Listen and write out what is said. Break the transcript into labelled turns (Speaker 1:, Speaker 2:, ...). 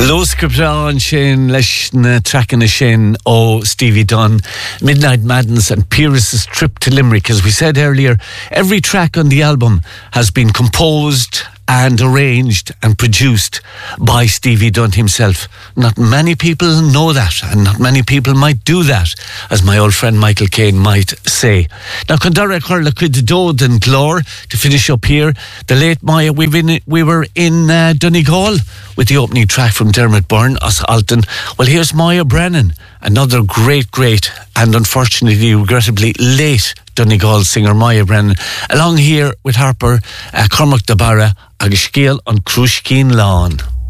Speaker 1: Los Cabran Shin Leshna Tracken Shin Stevie Dunn, Midnight Madness and Pierce's Trip to Limerick. As we said earlier, every track on the album has been composed and arranged and produced by Stevie Dunn himself. Not many people know that, and not many people might do that, as my old friend Michael Caine might say. Now, Condara Curla Quid Dod and Glor to finish up here. The late Maya, we were in Donegal with the opening track from Dermot Byrne, Us Alton. Well, here's Maya Brennan, another great, and unfortunately, regrettably late Donegal singer Maya Brennan, along here with Harper, Cormac Dabara, agus scéal an Cruiscín Lán.